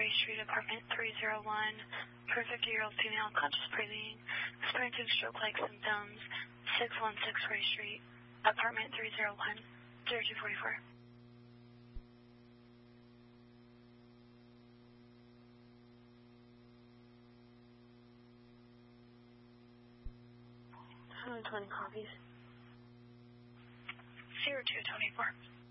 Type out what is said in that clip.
Ray Street, apartment 301, for a 50-year-old female, conscious breathing, experiencing stroke-like symptoms, 616 Ray Street, apartment 301, 0244. How many copies? 0224.